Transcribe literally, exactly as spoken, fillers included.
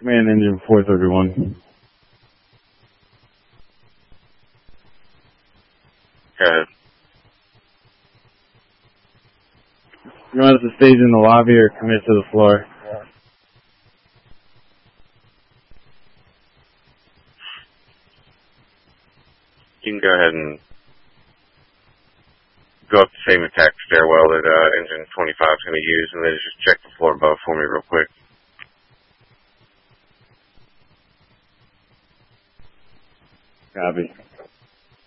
Command engine four thirty-one. Go ahead. You want us to stage in the lobby or commit to the floor? You can go ahead and go up the same attack stairwell that uh, engine twenty-five is going to use, and then just check the floor above for me real quick. Copy.